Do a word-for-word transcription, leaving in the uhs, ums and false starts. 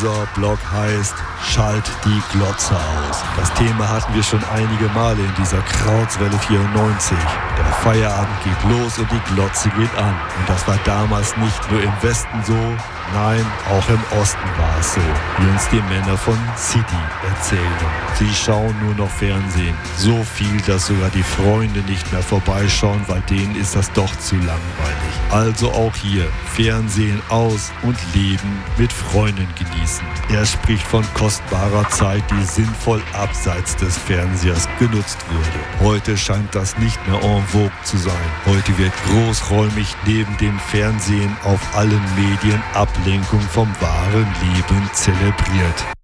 Unser Blog heißt Schalt die Glotze aus. Das Thema hatten wir schon einige Male in dieser Krautswelle vierundneunzig. Der Feierabend geht los und die Glotze geht an. Und das war damals nicht nur im Westen so, nein, auch im Osten war es so, wie uns die Männer von City erzählen. Sie schauen nur noch Fernsehen. So viel, dass sogar die Freunde nicht mehr vorbeischauen, weil denen ist das doch zu langweilig. Also auch hier Fernsehen aus und Leben mit Freunden genießen. Er spricht von kostbarer Zeit, die sinnvoll abseits des Fernsehers genutzt wurde. Heute scheint das nicht mehr en vogue zu sein. Heute wird großräumig neben dem Fernsehen auf allen Medien Ablenkung vom wahren Leben zelebriert.